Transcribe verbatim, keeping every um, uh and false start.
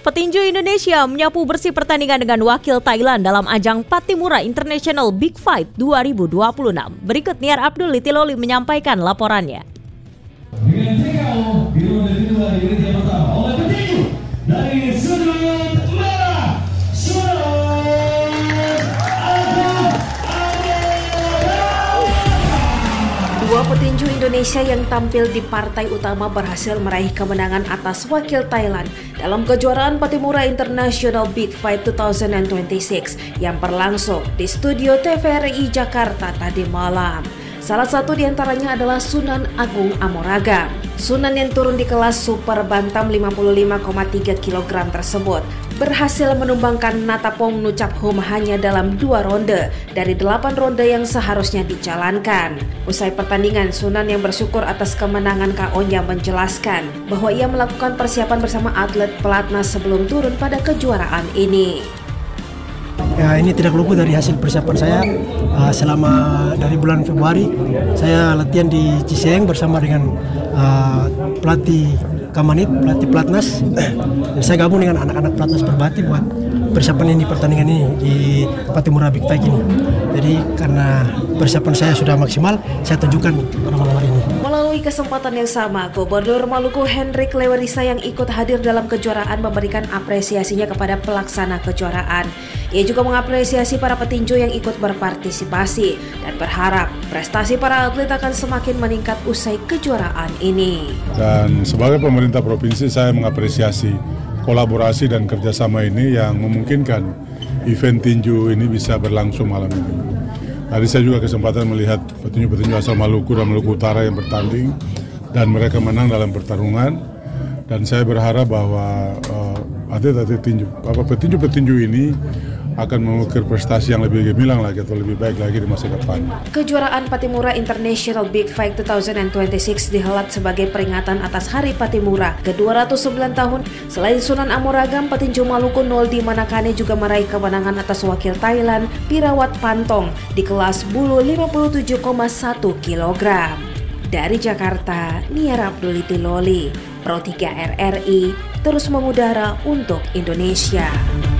Petinju Indonesia menyapu bersih pertandingan dengan wakil Thailand dalam ajang Pattimura International Big Fight dua ribu dua puluh enam. Berikut Niar Abdul Litiloli menyampaikan laporannya. Dengan T K O di ronde kedua di ring yang pertama oleh petinju dari sudut merah, Sudut Agung Dua petinju Indonesia yang tampil di partai utama berhasil meraih kemenangan atas wakil Thailand dalam kejuaraan Pattimura International Big Fight dua ribu dua puluh enam yang berlangsung di studio T V R I Jakarta tadi malam. Salah satu di antaranya adalah Sunan Agung Amoragam. Sunan yang turun di kelas super bantam lima puluh lima koma tiga kilogram tersebut berhasil menumbangkan Natapong Nuchaphom hanya dalam dua ronde dari delapan ronde yang seharusnya dijalankan. Usai pertandingan, Sunan yang bersyukur atas kemenangan K O-nya menjelaskan bahwa ia melakukan persiapan bersama atlet pelatnas sebelum turun pada kejuaraan ini. Ya, ini tidak luput dari hasil persiapan saya uh, selama dari bulan Februari. Saya latihan di Ciseng bersama dengan uh, pelatih Kamanit, pelatih pelatnas. Dan saya gabung dengan anak-anak pelatnas Perbati buat persiapan ini, pertandingan ini di Pattimura Big Fight ini. Jadi karena persiapan saya sudah maksimal, saya tunjukkan pada malam hari ini. Melalui kesempatan yang sama, Gubernur Maluku Hendrik Lewerisa yang ikut hadir dalam kejuaraan memberikan apresiasinya kepada pelaksana kejuaraan. Ia juga mengapresiasi para petinju yang ikut berpartisipasi dan berharap prestasi para atlet akan semakin meningkat usai kejuaraan ini. Dan sebagai pemerintah provinsi, saya mengapresiasi kolaborasi dan kerjasama ini yang memungkinkan event tinju ini bisa berlangsung malam ini. Tadi saya juga kesempatan melihat petinju-petinju asal Maluku dan Maluku Utara yang bertanding dan mereka menang dalam pertarungan. Dan saya berharap bahwa uh, atlet-atlet tinju, apa petinju-petinju ini akan mengukir prestasi yang lebih gemilang lagi atau lebih baik lagi di masa depan. Kejuaraan Pattimura International Big Fight dua ribu dua puluh enam dihelat sebagai peringatan atas Hari Pattimura ke dua ratus sembilan tahun. Selain Sunan Amoragam, petinju Maluku Noldi Manakane juga meraih kemenangan atas wakil Thailand Pirawat Pantong di kelas bulu lima puluh tujuh koma satu kilogram. Dari Jakarta, Niar Abdul Litiloli, Pro tiga R R I, terus mengudara untuk Indonesia.